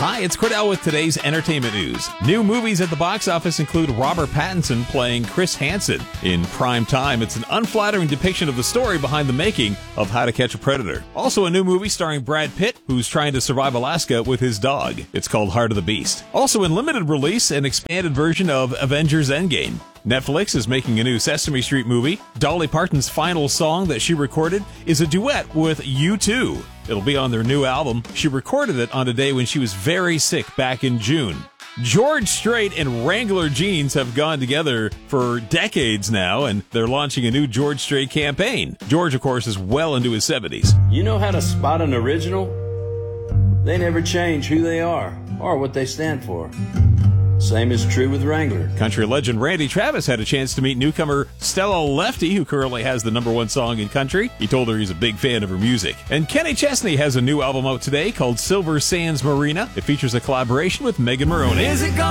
Hi, it's Cordell with today's entertainment news. New movies at the box office include Robert Pattinson playing Chris Hansen in Prime Time. It's an unflattering depiction of the story behind the making of How to Catch a Predator. Also a new movie starring Brad Pitt, who's trying to survive Alaska with his dog. It's called Heart of the Beast. Also in limited release, an expanded version of Avengers Endgame. Netflix is making a new Sesame Street movie. Dolly Parton's final song that she recorded is a duet with U2. It'll be on their new album. She recorded it on a day when she was very sick back in June. George Strait and Wrangler jeans have gone together for decades now, and they're launching a new George Strait campaign. George, of course, is well into his 70s. You know how to spot an original? They never change who they are or what they stand for. Same is true with Wrangler. Country legend Randy Travis had a chance to meet newcomer Stella Lefty, who currently has the #1 song in country. He told her he's a big fan of her music. And Kenny Chesney has a new album out today called Silver Sands Marina. It features a collaboration with Megan Maroney. Is it gone?